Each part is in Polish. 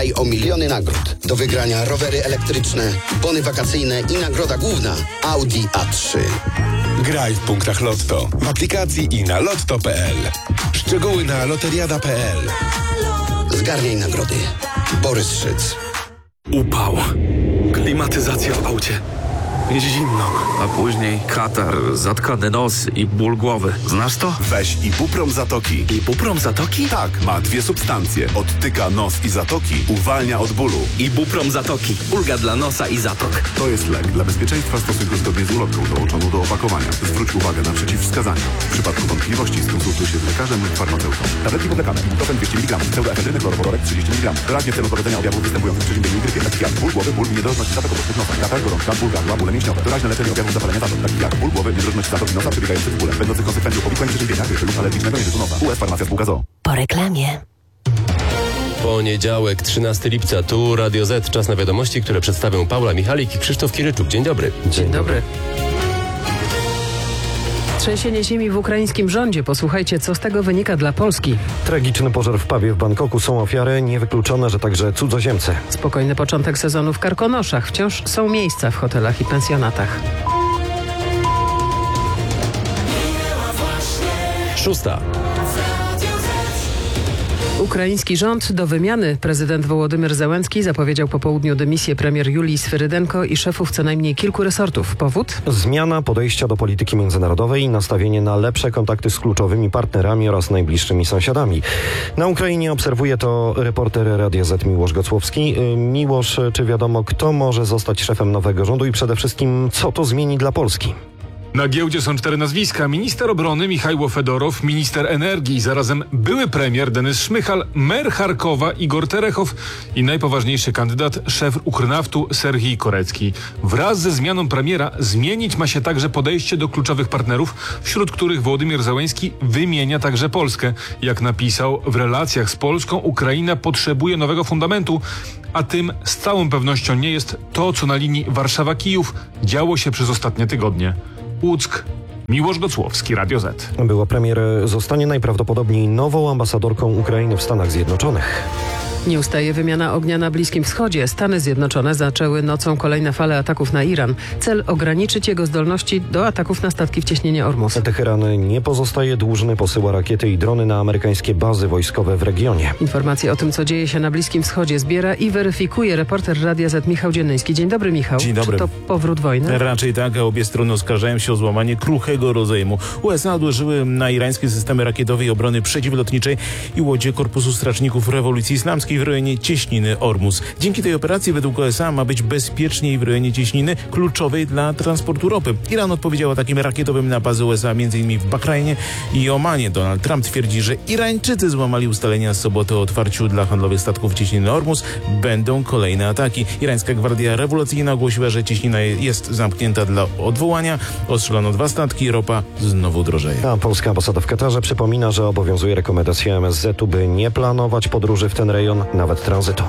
I o miliony nagród. Do wygrania rowery elektryczne, bony wakacyjne i nagroda główna Audi A3. Graj w punktach Lotto, w aplikacji i na lotto.pl. Szczegóły na loteriada.pl. Zgarniaj nagrody. Borys Szyc. Upał. Klimatyzacja w aucie. Jest zimno. A później katar, zatkany nos i ból głowy. Znasz to? Weź Ibuprom Zatoki. Ibuprom Zatoki? Tak, ma 2 substancje. Odtyka nos i zatoki, uwalnia od bólu. Ibuprom Zatoki. Ulga dla nosa i zatok. To jest lek. Dla bezpieczeństwa stosuj go zgodnie z ulotką dołączoną do opakowania. Zwróć uwagę na przeciwwskazania. W przypadku wątpliwości skonsultuj się z lekarzem lub farmaceutą. Tabletki powlekane. Ibuprofen 200 mg. Pseudoefedryny chlorowodorek 30 mg. Doraźnie w celu pogodzenia objawów występujących w przeziębieniu i grypie. Takich jak ból głowy, ból, niedrożność zatok obok nosa, katar, gorączka, ból gardła, bóle mięśniowe. Doraźne leczenie objawów zapalenia zatok, takich jak ból głowy, niedrożność zatok nosa przebiegających z bólem, będących konsekwencją powikłań przeziębienia, grypy lub alergicznego nieżytu nosa. US Farmacja Spółka ZOO. Po reklamie. Poniedziałek, 13 lipca, tu Radio Z. Czas na wiadomości, które przedstawią Paula Michalik i Krzysztof Kiryczuk. Dzień dobry. Dzień dobry. Trzęsienie ziemi w ukraińskim rządzie. Posłuchajcie, co z tego wynika dla Polski. Tragiczny pożar w pubie w Bangkoku. Są ofiary, niewykluczone, że także cudzoziemcy. Spokojny początek sezonu w Karkonoszach. Wciąż są miejsca w hotelach i pensjonatach. 6. Ukraiński rząd do wymiany. Prezydent Wołodymyr Zełenski zapowiedział po południu dymisję premier Julii Swyrydenko i szefów co najmniej kilku resortów. Powód? Zmiana podejścia do polityki międzynarodowej i nastawienie na lepsze kontakty z kluczowymi partnerami oraz najbliższymi sąsiadami. Na Ukrainie obserwuje to reporter Radia Z Miłosz Gocłowski. Miłosz, czy wiadomo, kto może zostać szefem nowego rządu i przede wszystkim co to zmieni dla Polski? Na giełdzie są 4 nazwiska. Minister obrony Michajło Fedorow, minister energii i zarazem były premier Denys Szmychal, mer Charkowa Igor Terechow i najpoważniejszy kandydat, szef Ukrnaftu Serhii Korecki. Wraz ze zmianą premiera zmienić ma się także podejście do kluczowych partnerów, wśród których Wołodymyr Zełenski wymienia także Polskę. Jak napisał, w relacjach z Polską Ukraina potrzebuje nowego fundamentu, a tym z całą pewnością nie jest to, co na linii Warszawa-Kijów działo się przez ostatnie tygodnie. Łuck, Miłosz Gocłowski, Radio Z. Była premier zostanie najprawdopodobniej nową ambasadorką Ukrainy w Stanach Zjednoczonych. Nie ustaje wymiana ognia na Bliskim Wschodzie. Stany Zjednoczone zaczęły nocą kolejne fale ataków na Iran. Cel ograniczyć jego zdolności do ataków na statki w cieśninie Ormus. Teheran nie pozostaje dłużny, posyła rakiety i drony na amerykańskie bazy wojskowe w regionie. Informacje o tym, co dzieje się na Bliskim Wschodzie, zbiera i weryfikuje reporter Radia Z Michał Dziennyński. Dzień dobry, Michał. Dzień dobry. Czy to powrót wojny? Raczej tak, a obie strony oskarżają się o złamanie kruchego rozejmu. USA odłożyły na irańskie systemy rakietowej obrony przeciwlotniczej i łodzie Korpusu Strażników Rewolucji Islamskiej w rejonie cieśniny Ormus. Dzięki tej operacji według USA ma być bezpieczniej w rejonie cieśniny kluczowej dla transportu ropy. Iran odpowiedział takim rakietowym na bazy USA m.in. w Bahrajnie i Omanie. Donald Trump twierdzi, że Irańczycy złamali ustalenia z soboty o otwarciu dla handlowych statków cieśniny Ormus. Będą kolejne ataki. Irańska Gwardia Rewolucyjna ogłosiła, że cieśnina jest zamknięta dla odwołania. Ostrzelono 2 statki, ropa znowu drożeje. A polska ambasada w Katarze przypomina, że obowiązuje rekomendacja MSZ-u, by nie planować podróży w ten rejon, nawet tranzytu.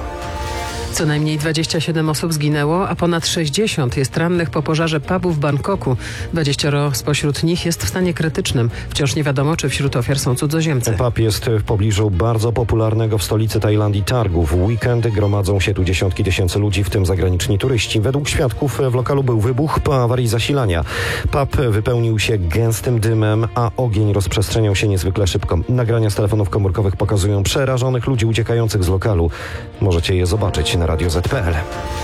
Co najmniej 27 osób zginęło, a ponad 60 jest rannych po pożarze pubu w Bangkoku. 20 spośród nich jest w stanie krytycznym. Wciąż nie wiadomo, czy wśród ofiar są cudzoziemcy. Pub jest w pobliżu bardzo popularnego w stolicy Tajlandii targu. W weekendy gromadzą się tu dziesiątki tysięcy ludzi, w tym zagraniczni turyści. Według świadków w lokalu był wybuch po awarii zasilania. Pub wypełnił się gęstym dymem, a ogień rozprzestrzeniał się niezwykle szybko. Nagrania z telefonów komórkowych pokazują przerażonych ludzi uciekających z lokalu. Możecie je zobaczyć na Radio Z.pl.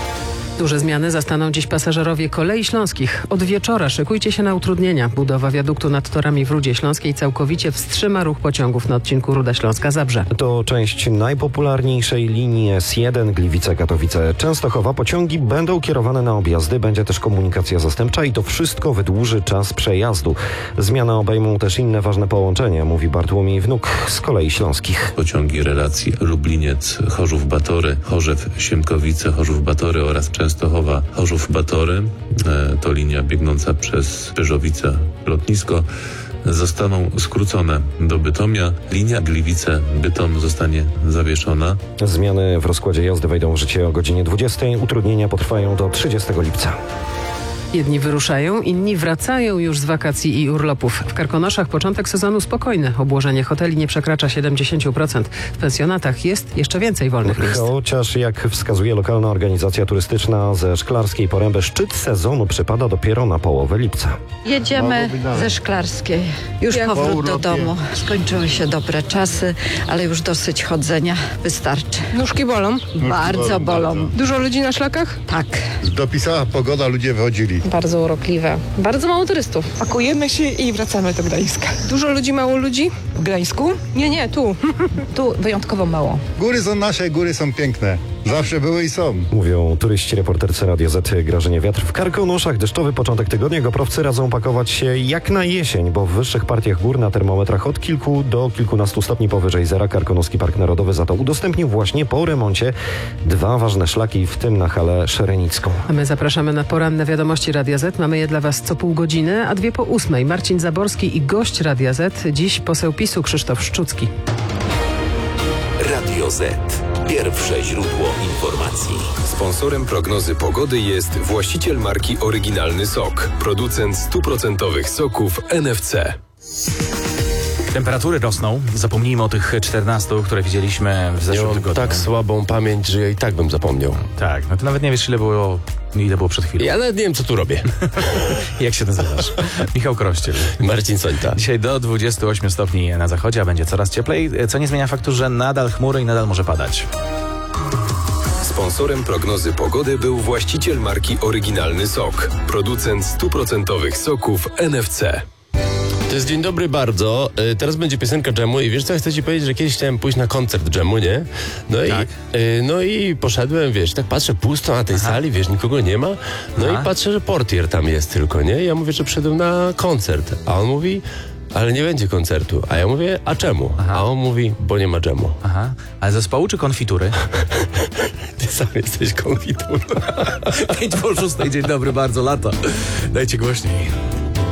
Duże zmiany zastaną dziś pasażerowie Kolei Śląskich. Od wieczora szykujcie się na utrudnienia. Budowa wiaduktu nad torami w Rudzie Śląskiej całkowicie wstrzyma ruch pociągów na odcinku Ruda Śląska-Zabrze. To część najpopularniejszej linii S1 Gliwice-Katowice-Częstochowa. Pociągi będą kierowane na objazdy, będzie też komunikacja zastępcza i to wszystko wydłuży czas przejazdu. Zmiany obejmą też inne ważne połączenia, mówi Bartłomiej Wnuk z Kolei Śląskich. Pociągi relacji Lubliniec-Chorzów-Batory, Chorzew-Siemkowice, Chorzów-Batory oraz Częstochowa-Chorzów-Batory, to linia biegnąca przez Pyrzowice lotnisko, zostaną skrócone do Bytomia. Linia Gliwice-Bytom zostanie zawieszona. Zmiany w rozkładzie jazdy wejdą w życie o godzinie 20. Utrudnienia potrwają do 30 lipca. Jedni wyruszają, inni wracają już z wakacji i urlopów. W Karkonoszach początek sezonu spokojny. Obłożenie hoteli nie przekracza 70%. W pensjonatach jest jeszcze więcej wolnych miejsc. Chociaż jak wskazuje lokalna organizacja turystyczna ze Szklarskiej Poręby, szczyt sezonu przypada dopiero na połowę lipca. Jedziemy ze Szklarskiej. Już powrót do domu. Skończyły się dobre czasy, ale już dosyć chodzenia wystarczy. Nóżki bolą? Bardzo bolą. Dużo ludzi na szlakach? Tak. Dopisała pogoda, ludzie wychodzili. Bardzo urokliwe. Bardzo mało turystów. Pakujemy się i wracamy do Gdańska. Dużo ludzi, mało ludzi? W Gdańsku? Nie, tu. Tu wyjątkowo mało. Góry są nasze, góry są piękne. Zawsze były i są. Mówią turyści reporterce Radio Z Grażynie Wiatr. W Karkonoszach deszczowy początek tygodnia. Goprowcy radzą pakować się jak na jesień, bo w wyższych partiach gór na termometrach od kilku do kilkunastu stopni powyżej zera. Karkonoski Park Narodowy za to udostępnił właśnie po remoncie 2 ważne szlaki, w tym na halę Szerenicką. A my zapraszamy na poranne wiadomości Radia Z. Mamy je dla Was co pół godziny, a 2 po 8. Marcin Zaborski i gość Radia Z. Dziś poseł PiS-u Krzysztof Szczucki. Radio Z. Pierwsze źródło informacji. Sponsorem prognozy pogody jest właściciel marki Oryginalny Sok, producent 100% soków NFC. Temperatury rosną. Zapomnijmy o tych 14, które widzieliśmy w zeszłym tygodniu. Tak słabą pamięć, że ja i tak bym zapomniał. Tak, no to nawet nie wiesz, ile było przed chwilą. Ja nawet nie wiem, co tu robię. Jak się nazywasz? Michał Krościel. Marcin Sońta. Dzisiaj do 28 stopni na zachodzie, a będzie coraz cieplej, co nie zmienia faktu, że nadal chmury i nadal może padać. Sponsorem prognozy pogody był właściciel marki Oryginalny Sok, producent 100% soków NFC. To jest dzień dobry bardzo. Teraz będzie piosenka Dżemu i wiesz co, ja chcę ci powiedzieć, że kiedyś chciałem pójść na koncert Dżemu, nie? No i poszedłem, wiesz, tak patrzę pusto na tej sali, wiesz, nikogo nie ma. No i patrzę, że portier tam jest tylko, nie? Ja mówię, że przyszedłem na koncert, a on mówi, ale nie będzie koncertu. A ja mówię, a czemu? A on mówi, bo nie ma dżemu. Aha. Ale zespołu czy konfitury? Ty sam jesteś konfiturą. 5 po 6, dzień dobry, bardzo, lata. Dajcie głośniej.